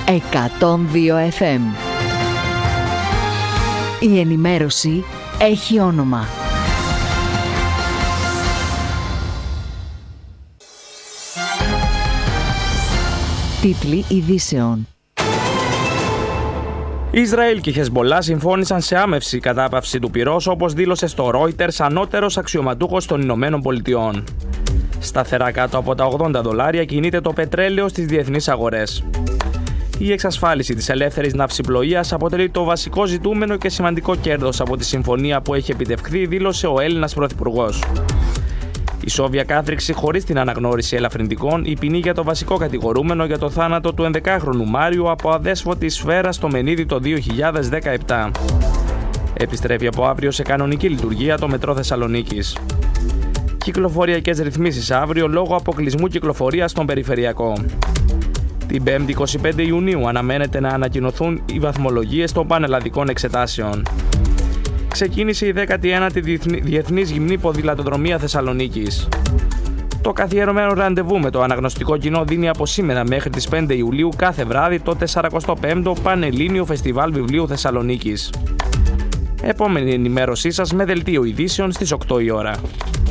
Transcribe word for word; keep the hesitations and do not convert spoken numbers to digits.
εκατόν δύο εφ εμ. Η ενημέρωση έχει όνομα. Τίτλοι ειδήσεων. Ισραήλ και Χεσμολά συμφώνησαν σε άμευση κατάπαυση του πυρός, όπως δήλωσε στο Reuters ανώτερος αξιωματούχος των Ηνωμένων Πολιτειών. Σταθερά κάτω από τα ογδόντα δολάρια κινείται το πετρέλαιο στις διεθνείς αγορές. Η εξασφάλιση της ελεύθερης ναυσιπλοείας αποτελεί το βασικό ζητούμενο και σημαντικό κέρδος από τη συμφωνία που έχει επιτευχθεί, δήλωσε ο Έλληνας Πρωθυπουργός. Η Σόβια κάθριξη χωρίς την αναγνώριση ελαφρυντικών, η ποινή για το βασικό κατηγορούμενο για το θάνατο του ενδεκάχρονου Μάριου από αδέσποτη σφαίρα στο Μενίδη το δύο χιλιάδες δεκαεπτά. Επιστρέφει από αύριο σε κανονική λειτουργία το μετρό Θεσσαλονίκης. Κυκλοφοριακές ρυθμίσεις αύριο λόγω αποκλεισμού κυκλοφορίας στον περιφερειακό. Την πέμπτη εικοστή πέμπτη Ιουνίου αναμένεται να ανακοινωθούν οι βαθμολογίες των πανελλαδικών εξετάσεων. Ξεκίνησε η δέκατη ένατη Διεθνής Γυμνή Ποδηλατοδρομία Θεσσαλονίκης. Το καθιερωμένο ραντεβού με το αναγνωστικό κοινό δίνει από σήμερα μέχρι τις πέντε Ιουλίου κάθε βράδυ το σαρανταπέμπτο Πανελλήνιο Φεστιβάλ Βιβλίου Θεσσαλονίκης. Επόμενη ενημέρωσή σας με δελτίο ειδήσεων στις οκτώ η ώρα.